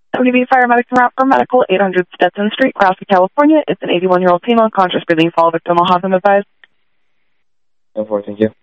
WB Paramedics and Route for Medical, 800 Stetson Street, Grassley, California. It's an 81-year-old female, conscious breathing, fall victim. I'll have them advised. No, thank you.